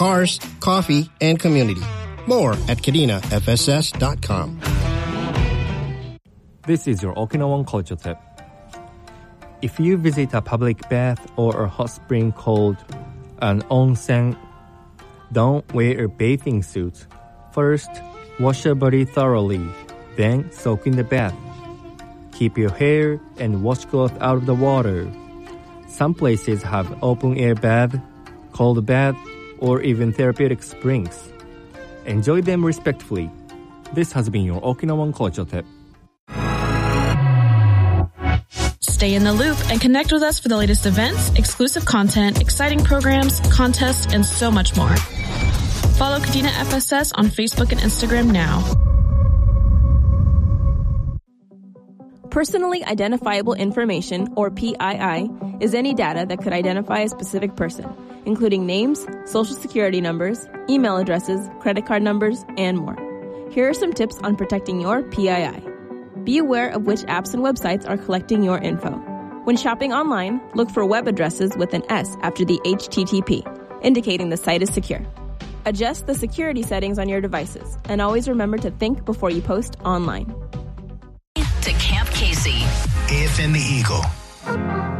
cars, coffee, and community. More at kadinafss.com. This is your Okinawan culture tip. If you visit a public bath or a hot spring called an onsen, don't wear a bathing suit. First, wash your body thoroughly, then soak in the bath. Keep your hair and washcloth out of the water. Some places have open-air bath, cold bath, or even therapeutic springs. Enjoy them respectfully. This has been your Okinawan culture tip. Stay in the loop and connect with us for the latest events, exclusive content, exciting programs, contests, and so much more. Follow Kadena FSS on Facebook and Instagram now. Personally identifiable information, or PII, is any data that could identify a specific person, including names, social security numbers, email addresses, credit card numbers, and more. Here are some tips on protecting your PII. Be aware of which apps and websites are collecting your info. When shopping online, look for web addresses with an S after the HTTP, indicating the site is secure. Adjust the security settings on your devices, and always remember to think before you post online. To Camp Casey. AFM The Eagle.